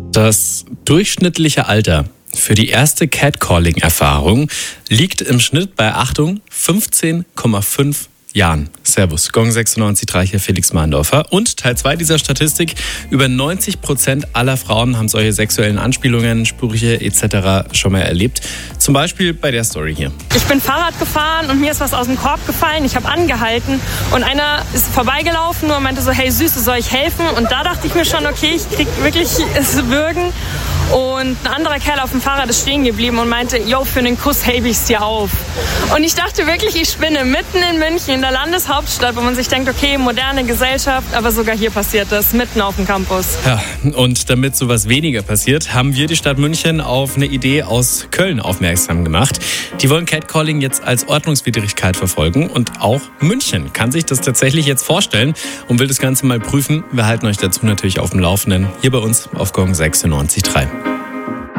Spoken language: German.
Das durchschnittliche Alter für die erste Catcalling-Erfahrung liegt im Schnitt bei, Achtung, 15,5 Jahren. Servus, Gong 96.3 hier, Felix Mahndorfer. Und Teil 2 dieser Statistik: über 90% aller Frauen haben solche sexuellen Anspielungen, Sprüche etc. schon mal erlebt. Zum Beispiel bei der Story hier. Ich bin Fahrrad gefahren und mir ist was aus dem Korb gefallen. Ich habe angehalten und einer ist vorbeigelaufen und meinte so, hey Süße, soll ich helfen? Und da dachte ich mir schon, okay, ich krieg wirklich es Würgen. Und ein anderer Kerl auf dem Fahrrad ist stehen geblieben und meinte, yo, für einen Kuss hebe ich's dir auf. Und ich dachte wirklich, ich spinne mitten in München, in der Landeshauptstadt, wo man sich denkt, okay, moderne Gesellschaft, aber sogar hier passiert das, mitten auf dem Campus. Ja, und damit sowas weniger passiert, haben wir die Stadt München auf eine Idee aus Köln aufmerksam gemacht. Die wollen Catcalling jetzt als Ordnungswidrigkeit verfolgen und auch München kann sich das tatsächlich jetzt vorstellen und will das Ganze mal prüfen. Wir halten euch dazu natürlich auf dem Laufenden, hier bei uns auf Gong 96.3.